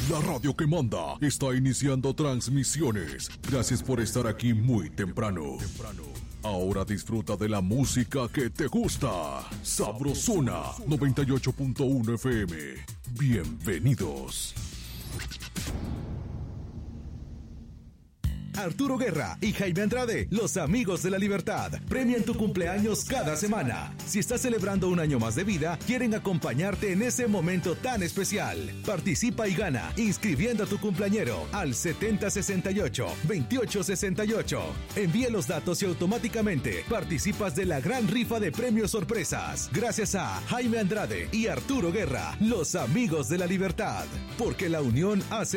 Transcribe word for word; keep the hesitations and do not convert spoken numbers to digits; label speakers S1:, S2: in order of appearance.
S1: La radio que manda está iniciando transmisiones. Gracias por estar aquí muy temprano. Ahora disfruta de la música que te gusta. Sabrosona noventa y ocho punto uno F M. Bienvenidos.
S2: Arturo Guerra y Jaime Andrade, los amigos de la libertad, premian tu cumpleaños cada semana. Si estás celebrando un año más de vida, quieren acompañarte en ese momento tan especial. Participa y gana inscribiendo a tu cumpleañero al setenta sesenta y ocho veintiocho sesenta y ocho. Envíe los datos y automáticamente participas de la gran rifa de premios sorpresas. Gracias a Jaime Andrade y Arturo Guerra, los amigos de la libertad. Porque la unión hace